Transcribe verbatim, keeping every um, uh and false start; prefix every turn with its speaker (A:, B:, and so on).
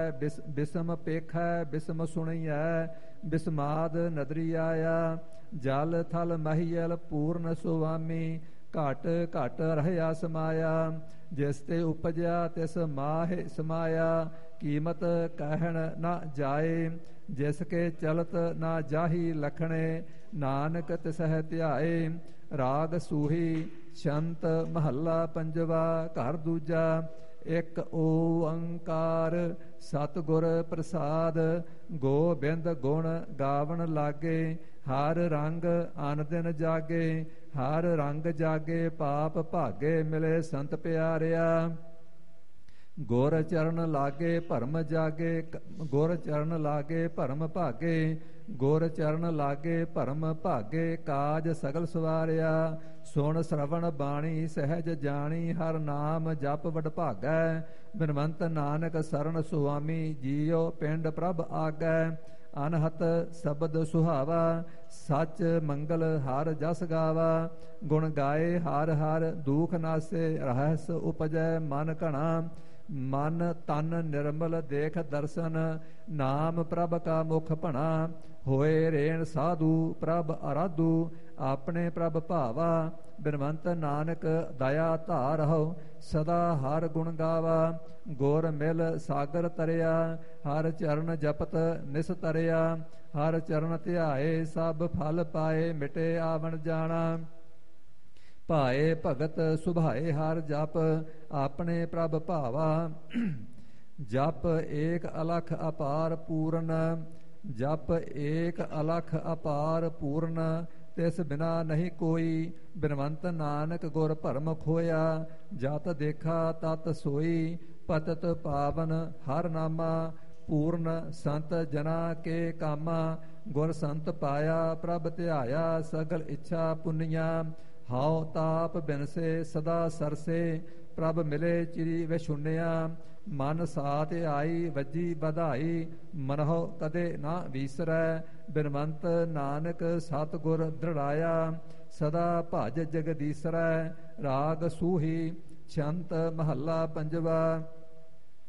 A: ਬਿਸ ਬਿਸਮ ਪੇਖੈ ਬਿਸਮ ਸੁਣੀਐ ਬਿਸਮਾਦ ਨਦਰੀ ਆਇਆ। ਜਲ ਥਲ ਮਹੀਲ ਪੂਰਨ ਸੁਆਮੀ ਘਟ ਘਟ ਰਹਿਆ ਸਮਾਇਆ। ਜਿਸ ਤੇ ਉਪਜਿਆ ਤਿਸ ਮਾਹਿ ਸਮਾਇਆ ਕੀਮਤ ਕਹਿਣ ਨਾ ਜਾਏ। ਜਿਸ ਕੇ ਚਲਤ ਨਾ ਜਾਹੀ ਲਖਣੇ ਨਾਨਕ ਤਿਸਹਿ ਧਿਆਏ। ਰਾਗ ਸੂਹੀ ਛੰਤ ਮਹੱਲਾ ਪੰਜਵਾ ਘਰ ਦੂਜਾ। ਇੱਕ ਓੰਕਾਰ ਸਤਿਗੁਰ ਪ੍ਰਸਾਦ ਗੋਬਿੰਦ ਗੁਣ ਗਾਵਣ ਲਾਗੇ। ਹਰ ਰੰਗ ਅਨ ਦਿਨ ਜਾਗੇ ਹਰ ਰੰਗ ਜਾਗੇ ਪਾਪ ਭਾਗੇ ਮਿਲੇ ਸੰਤ ਪਿਆਰਿਆ। ਗੁਰ ਚਰਨ ਲਾਗੇ ਭਰਮ ਜਾਗੇ ਗੁਰ ਚਰਨ ਲਾਗੇ ਭਰਮ ਭਾਗੇ। ਗੁਰ ਚਰਨ ਲਾਗੇ ਭਰਮ ਭਾਗੇ ਕਾਜ ਸਗਲ ਸਵਾਰਿਆ। ਸੁਣ ਸ਼ਰਵਣ ਬਾਣੀ ਸਹਿਜ ਜਾਣੀ ਹਰ ਨਾਮ ਜਪ ਵਡ ਭਾਗੈ। ਬਿਨਵੰਤ ਨਾਨਕ ਸਰਨ ਸੁਆਮੀ ਜੀਉ ਪਿੰਡ ਪ੍ਰਭ ਆਗੈ। ਅਨਹਤ ਸ਼ਬਦ ਸੁਹਾਵਾ ਸੱਚ ਮੰਗਲ ਹਰ ਜਸ ਗਾਵਾ। ਗੁਣ ਗਾਏ ਹਰ ਹਰ ਦੂਖ ਨਾਸੇ ਰਹਿਸ ਉਪਜੈ ਮਨ ਘਣਾ। ਮਨ ਤਨ ਨਿਰਮਲ ਦੇਖ ਦਰਸ਼ਨ ਨਾਮ ਪ੍ਰਭ ਕਾ ਮੁਖ ਭਣਾ। ਹੋਏ ਰੇਣ ਸਾਧੂ ਪ੍ਰਭ ਅਰਾਧੂ ਆਪਣੇ ਪ੍ਰਭ ਭਾਵਾ। ਬਿਨਵੰਤ ਨਾਨਕ ਦਇਆ ਧਾਰਹੁ ਸਦਾ ਹਰ ਗੁਣ ਗਾਵਾ। ਗੁਰ ਮਿਲ ਸਾਗਰ ਤਰਿਆ ਹਰ ਚਰਨ ਜਪਤ ਨਿਸ ਤਰਿਆ। ਹਰ ਚਰਨ ਧਿਆਏ ਸਭ ਫਲ ਪਾਏ ਮਿਟੇ ਆਵਣ ਜਾਣਾ। ਭਾਏ ਭਗਤ ਸੁਭਾਏ ਹਰ ਜਪ ਆਪਣੇ ਪ੍ਰਭ ਭਾਵਾ। ਜਪ ਏਕ ਅਲਖ ਅਪਾਰ ਪੂਰਨ ਜਪ ਏਕ ਅਲਖ ਅਪਾਰ ਪੂਰਨ ਤਿਸ ਬਿਨਾ ਨਹੀਂ ਕੋਈ। ਬਿਨਵੰਤ ਨਾਨਕ ਗੁਰ ਭਰਮ ਖੋਇਆ ਜਤ ਦੇਖਾ ਤਤ ਸੋਈ। ਪਤਤ ਪਾਵਨ ਹਰ ਨਾਮਾ ਪੂਰਨ ਸੰਤ ਜਨਾ ਕੇ ਕਾਮਾ। ਗੁਰ ਸੰਤ ਪਾਇਆ ਪ੍ਰਭ ਧਿਆਇਆ ਸਗਲ ਇੱਛਾ ਪੁੰਨੀਆਂ। ਹਾਉ ਤਾਪ ਬਿਨਸੇ ਸਦਾ ਸਰਸੇ ਪ੍ਰਭ ਮਿਲੇ ਚਿਰੀ ਵਿਛੁੰਨਿਆ। ਮਨ ਸਾਥ ਆਈ ਵੱਜੀ ਵਧਾਈ ਮਨਹੁ ਕਦੇ ਨਾ ਵੀਸਰੈ। ਬਿਨਵੰਤ ਨਾਨਕ ਸਤਿਗੁਰ ਦ੍ਰਿੜਾਇਆ ਸਦਾ ਭਜ ਜਗਦੀਸਰੈ। ਰਾਗ ਸੂਹੀ ਛੰਤ ਮਹੱਲਾ ਪੰਜਵਾ।